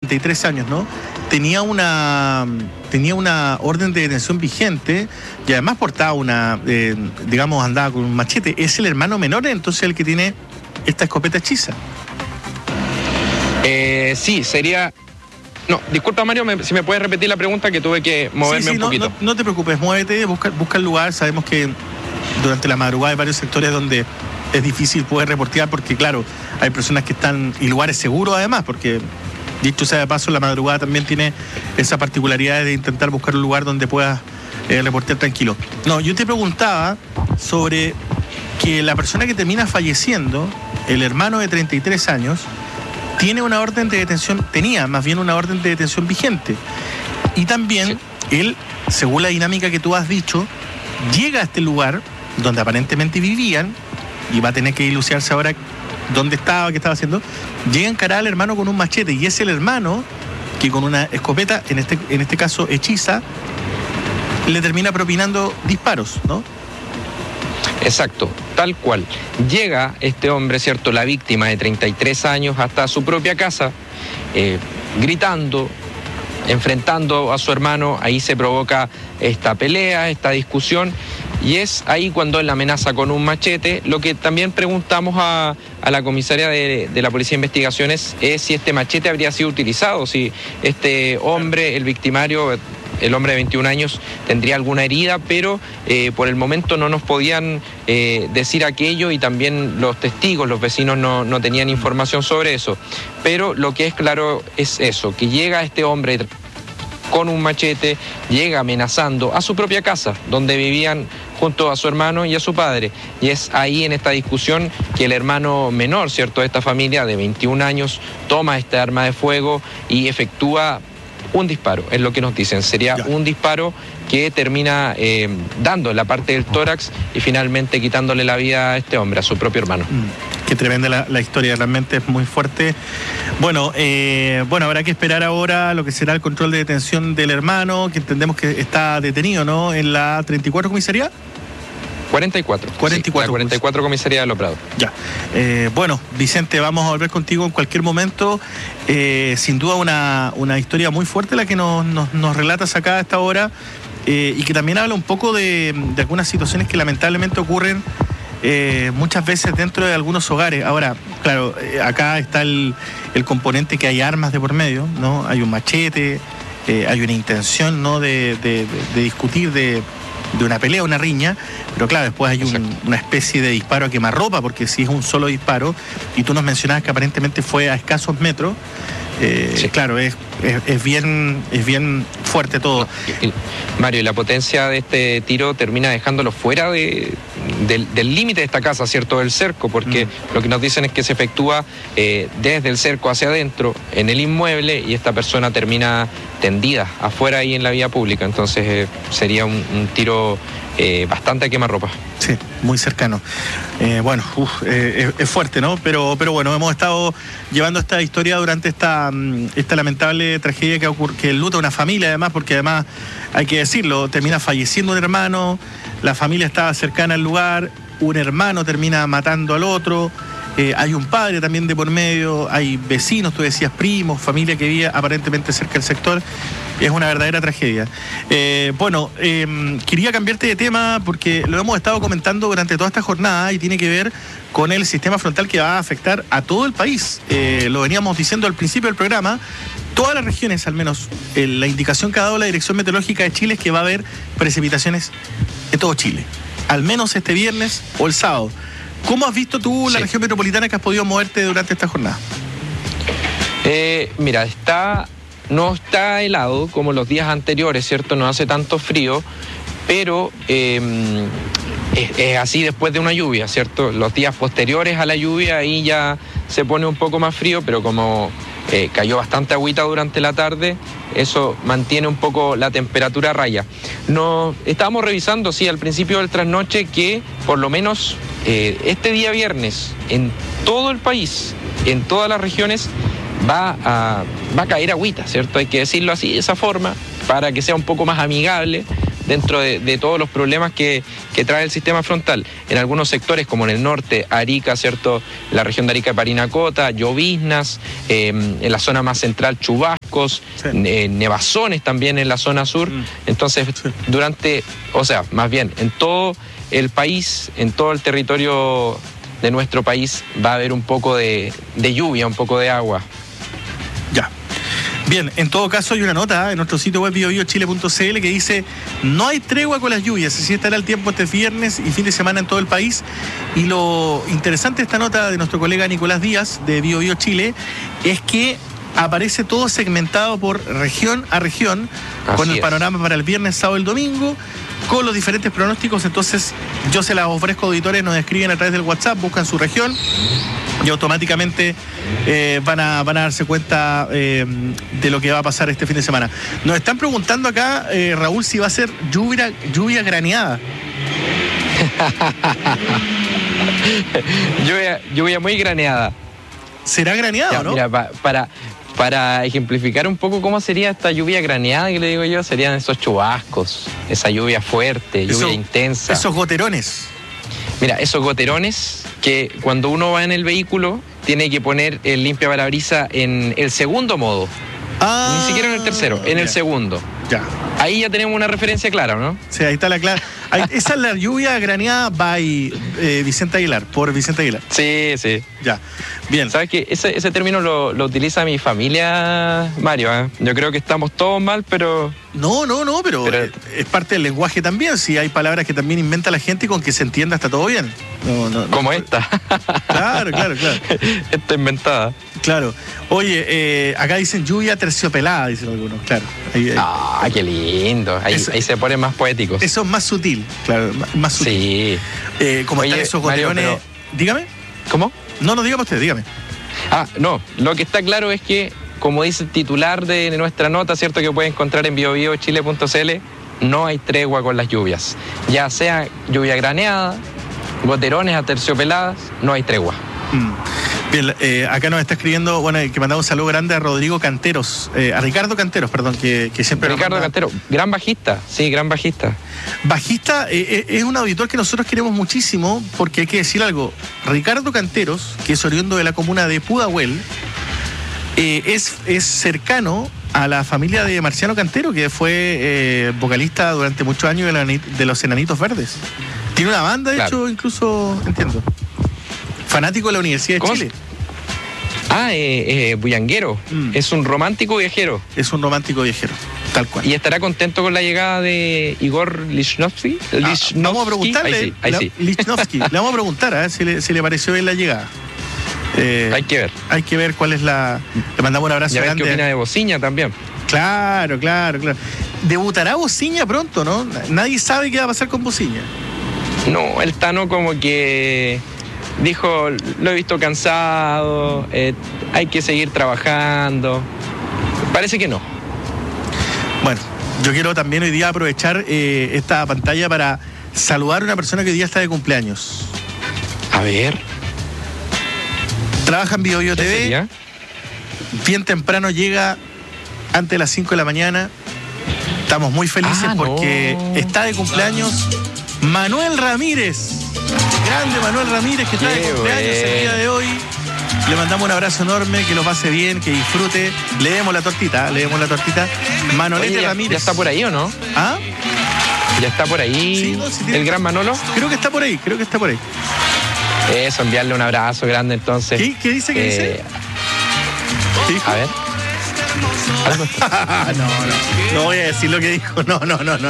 33 años, ¿no? Tenía una orden de detención vigente y además portaba andaba con un machete. Es el hermano menor, entonces, el que tiene esta escopeta hechiza. Sí, sería... No, disculpa, Mario, si me puedes repetir la pregunta, que tuve que moverme un poquito. No te preocupes, muévete, busca el lugar. Sabemos que durante la madrugada hay varios sectores donde es difícil poder reportear porque, claro, hay personas que están en lugares seguros además, porque, dicho sea de paso, la madrugada también tiene esa particularidad de intentar buscar un lugar donde puedas reportear tranquilo. No, yo te preguntaba sobre que la persona que termina falleciendo, el hermano de 33 años, tenía una orden de detención vigente. Y también él, según la dinámica que tú has dicho, llega a este lugar donde aparentemente vivían, y va a tener que dilucidarse ahora dónde estaba, qué estaba haciendo, llega a encarar al hermano con un machete, y es el hermano que con una escopeta, en este caso hechiza, le termina propinando disparos, ¿no? Exacto, tal cual. Llega este hombre, ¿cierto?, la víctima de 33 años, hasta su propia casa, gritando, enfrentando a su hermano. Ahí se provoca esta pelea, esta discusión, y es ahí cuando él la amenaza con un machete. Lo que también preguntamos a la comisaria de la Policía de Investigaciones es si este machete habría sido utilizado, si este hombre, el victimario, el hombre de 21 años, tendría alguna herida, pero por el momento no nos podían decir aquello, y también los testigos, los vecinos no tenían información sobre eso. Pero lo que es claro es eso, que llega este hombre con un machete, llega amenazando a su propia casa, donde vivían junto a su hermano y a su padre. Y es ahí, en esta discusión, que el hermano menor, ¿cierto?, de esta familia de 21 años, toma esta arma de fuego y efectúa un disparo, es lo que nos dicen. Sería un disparo que termina dando en la parte del tórax y finalmente quitándole la vida a este hombre, a su propio hermano. Qué tremenda la historia, realmente es muy fuerte. Bueno, habrá que esperar ahora lo que será el control de detención del hermano, que entendemos que está detenido, ¿no?, en la 34 comisaría. 44. 44. Sí, la 44 comisaría de Los Prados. Ya. Bueno, Vicente, vamos a volver contigo en cualquier momento. Sin duda una historia muy fuerte la que nos relatas acá a esta hora, y que también habla un poco de algunas situaciones que lamentablemente ocurren muchas veces dentro de algunos hogares. Ahora, claro, acá está el componente que hay armas de por medio, ¿no? Hay un machete, hay una intención, ¿no?, de discutir, de una pelea, una riña, pero claro, después hay una especie de disparo a quemarropa, porque si es un solo disparo, y tú nos mencionabas que aparentemente fue a escasos metros, claro, es bien fuerte todo. Mario, la potencia de este tiro termina dejándolo fuera del límite de esta casa, ¿cierto?, del cerco, porque lo que nos dicen es que se efectúa desde el cerco hacia adentro, en el inmueble, y esta persona termina tendida afuera ahí en la vía pública. Entonces sería un tiro bastante a quemarropa. Sí, muy cercano. Es fuerte, ¿no? Pero bueno, hemos estado llevando esta historia durante esta lamentable tragedia que luta una familia, además, porque además, hay que decirlo, termina falleciendo un hermano, la familia estaba cercana al lugar, un hermano termina matando al otro, hay un padre también de por medio, hay vecinos, tú decías primos, familia que vivía aparentemente cerca del sector. Es una verdadera tragedia. Quería cambiarte de tema porque lo hemos estado comentando durante toda esta jornada y tiene que ver con el sistema frontal que va a afectar a todo el país. Lo veníamos diciendo al principio del programa, todas las regiones, al menos la indicación que ha dado la Dirección Meteorológica de Chile es que va a haber precipitaciones en todo Chile, al menos este viernes o el sábado. ¿Cómo has visto tú la región metropolitana que has podido moverte durante esta jornada? Mira, no está helado como los días anteriores, ¿cierto? No hace tanto frío, pero es así después de una lluvia, ¿cierto? Los días posteriores a la lluvia ahí ya se pone un poco más frío, pero como cayó bastante agüita durante la tarde, eso mantiene un poco la temperatura a raya. Estábamos revisando, sí, al principio del trasnoche, que por lo menos este día viernes en todo el país, en todas las regiones, va a caer agüita, ¿cierto? Hay que decirlo así, de esa forma, para que sea un poco más amigable. dentro de todos los problemas que trae el sistema frontal. En algunos sectores, como en el norte, Arica, ¿cierto? La región de Arica, Parinacota, lloviznas, en la zona más central, chubascos, sí. Nevazones también en la zona sur. Entonces, sí. Más bien, en todo el país, en todo el territorio de nuestro país, va a haber un poco de lluvia, un poco de agua. Ya. Bien, en todo caso hay una nota en nuestro sitio web biobiochile.cl que dice: no hay tregua con las lluvias, así estará el tiempo este viernes y fin de semana en todo el país. Y lo interesante de esta nota de nuestro colega Nicolás Díaz de BioBioChile es que aparece todo segmentado por región a región, con el panorama para el viernes, sábado y el domingo, con los diferentes pronósticos. Entonces yo se las ofrezco, auditores, nos escriben a través del WhatsApp, buscan su región y automáticamente van a darse cuenta de lo que va a pasar este fin de semana. Nos están preguntando acá, Raúl, si va a ser lluvia graneada. lluvia muy graneada. ¿Será graneada o no? Mira, para ejemplificar un poco cómo sería esta lluvia graneada que le digo yo, serían esos chubascos, esa lluvia fuerte, lluvia intensa. Esos goterones. Mira, esos goterones que cuando uno va en el vehículo tiene que poner el limpiaparabrisas en el segundo modo. Ni siquiera en el tercero, en el segundo. Ya. Ahí ya tenemos una referencia clara, ¿no? Sí, ahí está la clara. Esa es la lluvia graneada by Vicente Aguilar, por Vicente Aguilar. Sí. Ya, bien. ¿Sabes qué? Ese término lo utiliza mi familia, Mario, ¿eh? Yo creo que estamos todos mal, pero... No, pero es parte del lenguaje también. Si hay palabras que también inventa la gente y con que se entienda está todo bien. No. Como esta. Claro. Esta inventada. Claro. Oye, acá dicen lluvia terciopelada, dicen algunos, claro. Qué lindo. Ahí se pone más poéticos. Eso es más sutil, claro, más sutil. Sí. Como están esos goterones. Pero... Dígame. ¿Cómo? No, dígame usted, dígame. No, lo que está claro es que, como dice el titular de nuestra nota, ¿cierto?, que puede encontrar en biobiochile.cl, no hay tregua con las lluvias. Ya sea lluvia graneada, goterones aterciopeladas, no hay tregua. Bien, acá nos está escribiendo, que mandamos un saludo grande a Rodrigo Canteros, a Ricardo Canteros, perdón, que siempre... Ricardo Canteros, gran bajista, sí, gran bajista. Bajista, es un auditor que nosotros queremos muchísimo, porque hay que decir algo. Ricardo Canteros, que es oriundo de la comuna de Pudahuel, es cercano a la familia de Marciano Cantero, que fue vocalista durante muchos años de los Enanitos Verdes. Tiene una banda, de hecho, incluso, entiendo. Fanático de la Universidad de Chile. Bullanguero. Es un romántico viajero. Es un romántico viajero, tal cual. ¿Y estará contento con la llegada de Igor Lichnowsky? Vamos a preguntarle. Ahí sí. Lichnowsky. Le vamos a preguntar si le pareció bien la llegada. Hay que ver. Hay que ver cuál es la... Le mandamos un abrazo grande. ¿Qué opina de Bociña también? Claro. Debutará Bociña pronto, ¿no? Nadie sabe qué va a pasar con Bociña. No, el Tano como que... dijo, lo he visto cansado, hay que seguir trabajando. Parece que no. Bueno, yo quiero también hoy día aprovechar esta pantalla para saludar a una persona que hoy día está de cumpleaños. A ver. Trabaja en BioBio TV. Bien temprano llega, antes de las 5 de la mañana. Estamos muy felices porque está de cumpleaños Manuel Ramírez. Grande Manuel Ramírez, que está de cumpleaños el día de hoy. Le mandamos un abrazo enorme, que lo pase bien, que disfrute. Le demos la tortita. Manolete Ramírez. ¿Ya está por ahí o no? ¿Ya está por ahí el gran Manolo? Creo que está por ahí. Eso, enviarle un abrazo grande entonces. ¿Qué dice? ¿Qué dice? ¿Qué dijo? A ver. No voy a decir lo que dijo. No.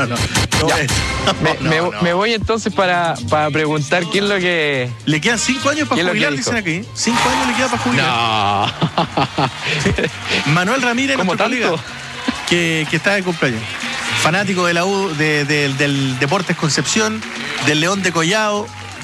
Me voy entonces para preguntar qué es lo que... Le quedan 5 años para jubilar, dicen aquí. 5 años le queda para jubilar. No. Sí. Manuel Ramírez, nuestro colega, que está de cumpleaños. Fanático de la U, del Deportes Concepción, del León de Collao.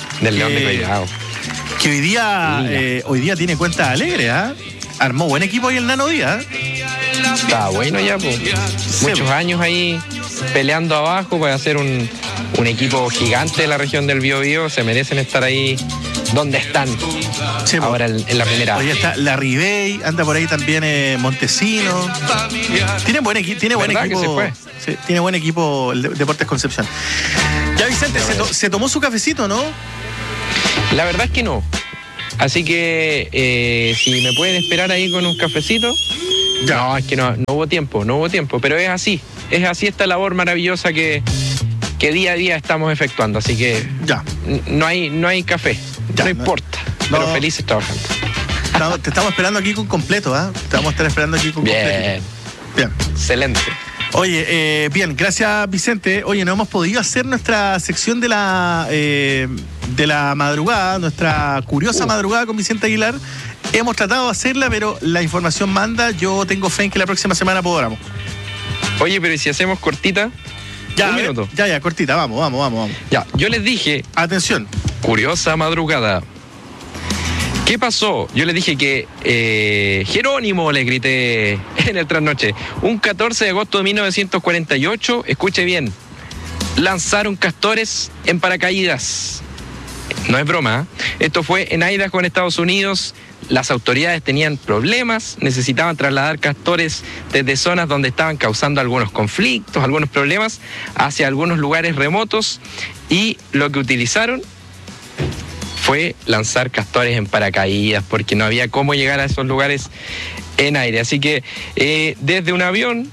Que hoy día tiene cuenta alegre, Armó buen equipo ahí el Nano Díaz. Está bueno ya, pues. Muchos años ahí peleando abajo para hacer un equipo gigante de la región del Biobío. Se merecen estar ahí dónde están ahora en la primera. Hoy está la Ribey, anda por ahí también Montesino. Tiene buen equipo. Que se fue? Sí, tiene buen equipo el Deportes Concepción. Ya, Vicente, se tomó su cafecito, ¿no? La verdad es que no. Así que si me pueden esperar ahí con un cafecito. Ya. No, es que no hubo tiempo, pero es así esta labor maravillosa que día a día estamos efectuando, así que ya. No hay café, no importa, pero felices trabajando. Te estamos esperando aquí con completo, ¿ah? Te vamos a estar esperando aquí con completo. Bien. Excelente. Oye, bien, gracias Vicente. Oye, no hemos podido hacer nuestra sección de la madrugada, nuestra curiosa madrugada con Vicente Aguilar. Hemos tratado de hacerla, pero la información manda. Yo tengo fe en que la próxima semana podamos. Oye, pero ¿y si hacemos cortita? Ya, un minuto. Ya, cortita, vamos. Ya, yo les dije... Atención. Curiosa madrugada. ¿Qué pasó? Yo les dije que Jerónimo, le grité en el trasnoche. Un 14 de agosto de 1948, escuche bien, lanzaron castores en paracaídas. No es broma, ¿eh? Esto fue en Idaho, en Estados Unidos. Las autoridades tenían problemas, necesitaban trasladar castores desde zonas donde estaban causando algunos conflictos, algunos problemas, hacia algunos lugares remotos, y lo que utilizaron fue lanzar castores en paracaídas, porque no había cómo llegar a esos lugares en aire. Así que desde un avión,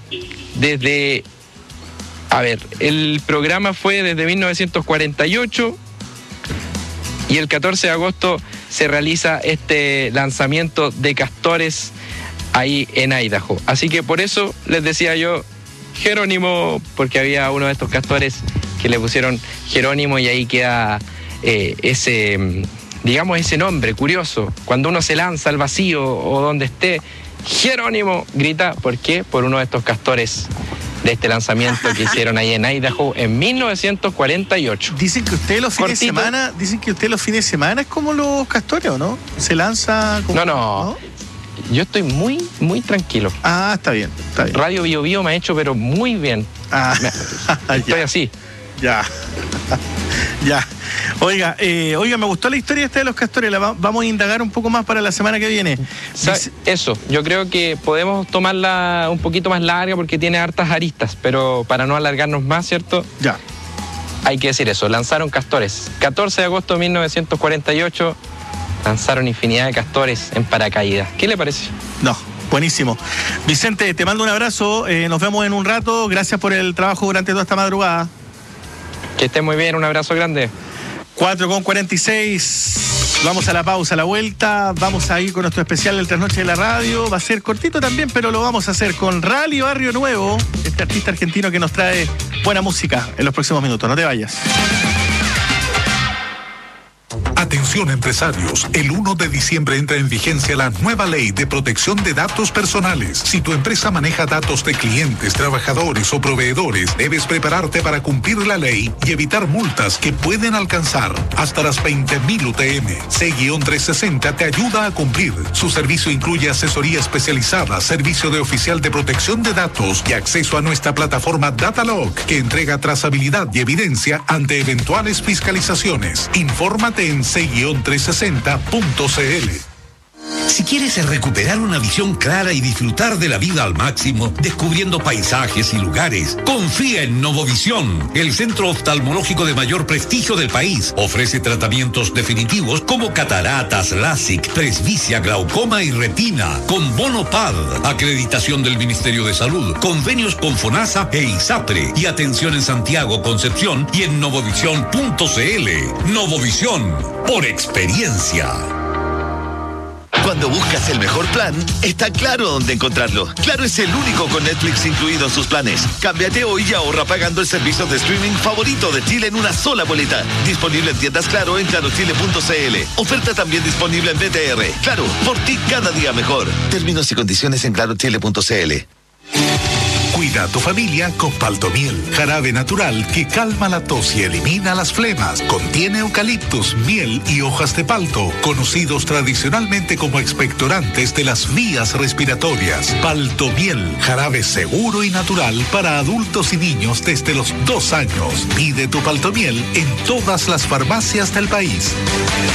el programa fue desde 1948, y el 14 de agosto se realiza este lanzamiento de castores ahí en Idaho. Así que por eso les decía yo Jerónimo, porque había uno de estos castores que le pusieron Jerónimo, y ahí queda ese nombre curioso. Cuando uno se lanza al vacío o donde esté, Jerónimo grita. ¿Por qué? Por uno de estos castores de este lanzamiento que hicieron ahí en Idaho en 1948. Dicen que usted los fines de semana es como los castores, ¿o no? Se lanza como... No. Yo estoy muy, muy tranquilo. Ah, está bien. Radio Bio Bio me ha hecho, pero muy bien. Estoy así. Ya. Oiga, me gustó la historia esta de los castores. Vamos a indagar un poco más para la semana que viene. Eso, yo creo que podemos tomarla un poquito más larga porque tiene hartas aristas, pero para no alargarnos más, ¿cierto? Ya. Hay que decir eso, lanzaron castores. 14 de agosto de 1948, lanzaron infinidad de castores en paracaídas. ¿Qué le parece? No, buenísimo. Vicente, te mando un abrazo, nos vemos en un rato. Gracias por el trabajo durante toda esta madrugada. Que esté muy bien, un abrazo grande. 4:46. Vamos a la pausa, a la vuelta. Vamos a ir con nuestro especial del Trasnoche de la Radio. Va a ser cortito también, pero lo vamos a hacer con Rally Barrio Nuevo, este artista argentino que nos trae buena música en los próximos minutos. No te vayas. Atención empresarios, el 1 de diciembre entra en vigencia la nueva ley de protección de datos personales. Si tu empresa maneja datos de clientes, trabajadores o proveedores, debes prepararte para cumplir la ley y evitar multas que pueden alcanzar hasta las 20.000 UTM. C-360 te ayuda a cumplir. Su servicio incluye asesoría especializada, servicio de oficial de protección de datos y acceso a nuestra plataforma Datalog, que entrega trazabilidad y evidencia ante eventuales fiscalizaciones. Infórmate en c-360.cl. Si quieres recuperar una visión clara y disfrutar de la vida al máximo, descubriendo paisajes y lugares, confía en Novovisión, el centro oftalmológico de mayor prestigio del país. Ofrece tratamientos definitivos como cataratas, LASIK, presbicia, glaucoma y retina, con bono PAD, acreditación del Ministerio de Salud, convenios con FONASA e ISAPRE, y atención en Santiago, Concepción y en novovisión.cl. Novovisión, por experiencia. Cuando buscas el mejor plan, está Claro dónde encontrarlo. Claro es el único con Netflix incluido en sus planes. Cámbiate hoy y ahorra pagando el servicio de streaming favorito de Chile en una sola boleta. Disponible en tiendas Claro en clarochile.cl. Oferta también disponible en BTR. Claro, por ti cada día mejor. Términos y condiciones en clarochile.cl. Cuida a tu familia con Paltomiel, jarabe natural que calma la tos y elimina las flemas. Contiene eucaliptus, miel y hojas de palto, conocidos tradicionalmente como expectorantes de las vías respiratorias. Paltomiel, jarabe seguro y natural para adultos y niños desde los 2 años. Pide tu Paltomiel en todas las farmacias del país.